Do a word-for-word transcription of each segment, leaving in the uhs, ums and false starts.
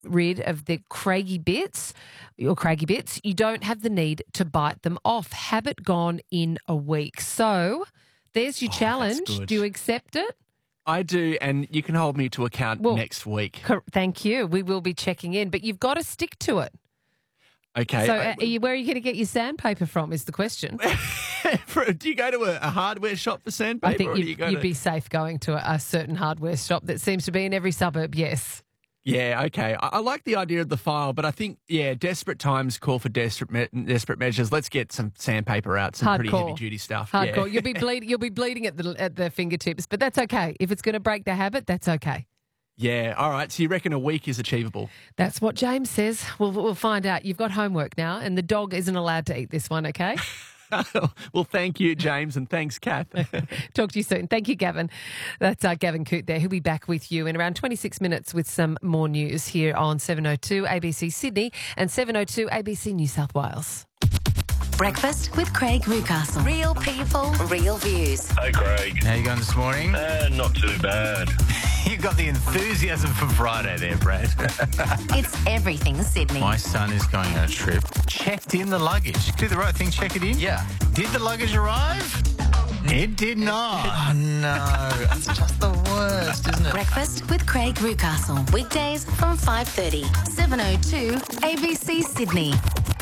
rid of the craggy bits, your craggy bits, you don't have the need to bite them off. Habit gone in a week. So there's your Oh, that's challenge. good. Do you accept it? I do, and you can hold me to account Well, next week. Cor- Thank you. We will be checking in, but you've got to stick to it. Okay. So I- uh, are you, where are you going to get your sandpaper from is the question. For- do you go to a, a hardware shop for sandpaper? I think or do you'd, you go you'd to... be safe going to a, a certain hardware shop that seems to be in every suburb, yes. Yeah, okay. I, I like the idea of the file, but I think, yeah, desperate times call for desperate me- desperate measures. Let's get some sandpaper out, some pretty Hardcore. heavy-duty stuff. Hardcore. Yeah. You'll be bleed, You'll be bleeding at the at the fingertips, but that's okay. If it's going to break the habit, that's okay. Yeah, all right. So you reckon a week is achievable? That's what James says. We'll, we'll find out. You've got homework now, and the dog isn't allowed to eat this one, okay? Well, thank you, James, and thanks, Kath. Talk to you soon. Thank you, Gavin. That's uh, Gavin Coote there. He'll be back with you in around twenty-six minutes with some more news here on seven oh two A B C Sydney and seven oh two A B C New South Wales. Breakfast with Craig Newcastle. Real people, real views. Hey, Craig. How you going this morning? Uh, not too bad. You got the enthusiasm for Friday there, Brad. It's everything Sydney. My son is going on a trip. Checked in the luggage. Do the right thing, check it in? Yeah. Did the luggage arrive? It did not. Oh, no. It's just the worst, isn't it? Breakfast with Craig Newcastle. Weekdays from five thirty. seven oh two A B C Sydney.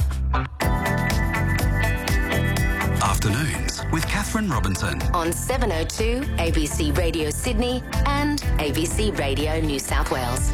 Afternoons with Catherine Robinson. On seven oh two A B C Radio Sydney and A B C Radio New South Wales.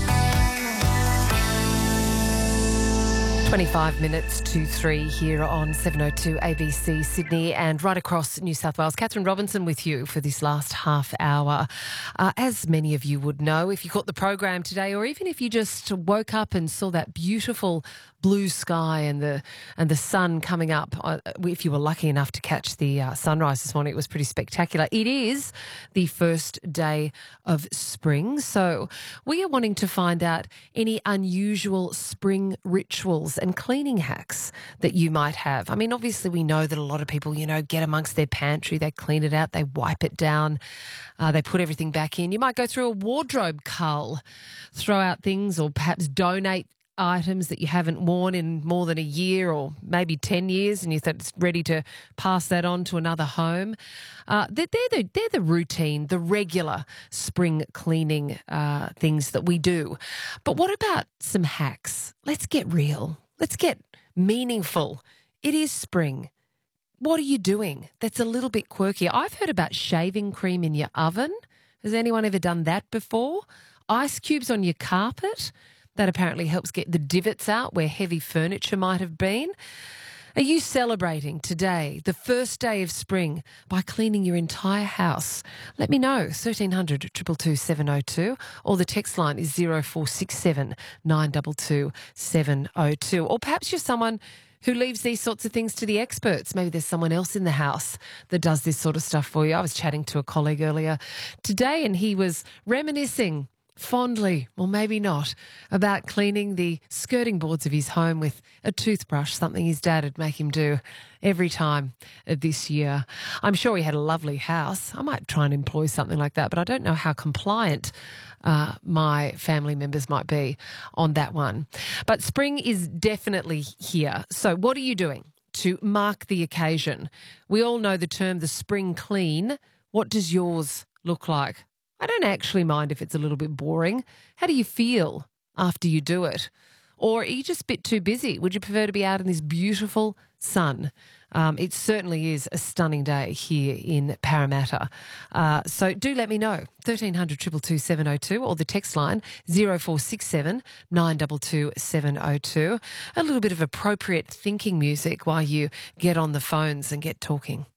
twenty-five minutes to three here on seven oh two A B C Sydney and right across New South Wales. Catherine Robinson with you for this last half hour. Uh, as many of you would know, if you caught the program today or even if you just woke up and saw that beautiful blue sky and the and the sun coming up, uh, if you were lucky enough to catch the uh, sunrise this morning, it was pretty spectacular. It is the first day of spring, so we are wanting to find out any unusual spring rituals and cleaning hacks that you might have. I mean, obviously we know that a lot of people, you know, get amongst their pantry, they clean it out, they wipe it down, uh, they put everything back in. You might go through a wardrobe cull, throw out things or perhaps donate items that you haven't worn in more than a year or maybe ten years and you thought it's ready to pass that on to another home. Uh, they're, they're, the, they're the routine, the regular spring cleaning uh, things that we do. But what about some hacks? Let's get real. Let's get meaningful. It is spring. What are you doing that's a little bit quirky? I've heard about shaving cream in your oven. Has anyone ever done that before? Ice cubes on your carpet. That apparently helps get the divots out where heavy furniture might have been. Are you celebrating today, the first day of spring, by cleaning your entire house? Let me know, thirteen hundred, two two two, seven oh two, or the text line is zero four six seven, nine two two, seven oh two. Or perhaps you're someone who leaves these sorts of things to the experts. Maybe there's someone else in the house that does this sort of stuff for you. I was chatting to a colleague earlier today and he was reminiscing fondly, or maybe not, about cleaning the skirting boards of his home with a toothbrush, something his dad would make him do every time this year. I'm sure he had a lovely house. I might try and employ something like that, but I don't know how compliant uh, my family members might be on that one. But spring is definitely here. So what are you doing to mark the occasion? We all know the term the spring clean. What does yours look like? I don't actually mind if it's a little bit boring. How do you feel after you do it? Or are you just a bit too busy? Would you prefer to be out in this beautiful sun? Um, it certainly is a stunning day here in Parramatta. Uh, so do let me know. thirteen hundred, two two two, seven oh two or the text line zero four six seven, nine two two, seven oh two. A little bit of appropriate thinking music while you get on the phones and get talking.